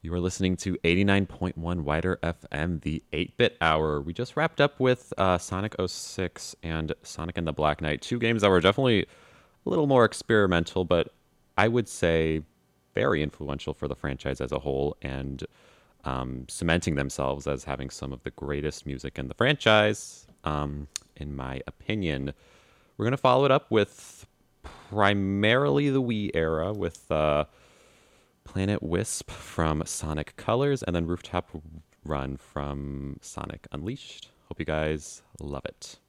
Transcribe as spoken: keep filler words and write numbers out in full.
You are listening to eighty-nine point one Wider F M, the eight-bit hour. We just wrapped up with uh, Sonic oh six and Sonic and the Black Knight, two games that were definitely a little more experimental, but I would say very influential for the franchise as a whole, and um, cementing themselves as having some of the greatest music in the franchise, um, in my opinion. We're going to follow it up with primarily the Wii era with uh, Planet Wisp from Sonic Colors, and then Rooftop Run from Sonic Unleashed. Hope you guys love it.